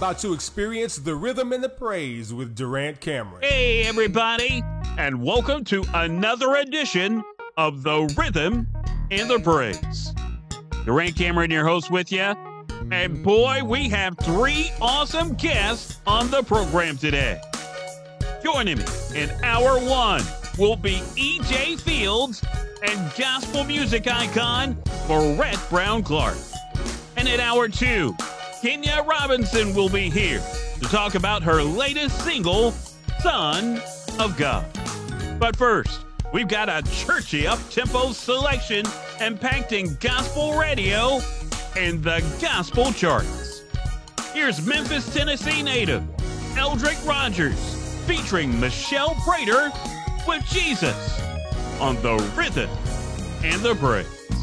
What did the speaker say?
about to experience the rhythm and the praise with Durant Cameron. Hey, everybody, and welcome to another edition of The Rhythm and the Praise. Durant Cameron, your host with you. And boy, we have three awesome guests on the program today. Joining me in hour one will be E.J. Fields and gospel music icon Barrett Brown Clark. And in hour two, Kenya Robinson will be here to talk about her latest single, Son of God. But first, we've got a churchy up-tempo selection impacting gospel radio and the gospel charts. Here's Memphis, Tennessee native Eldrick Rogers featuring Michelle Prater with Jesus on The Rhythm and the Praise.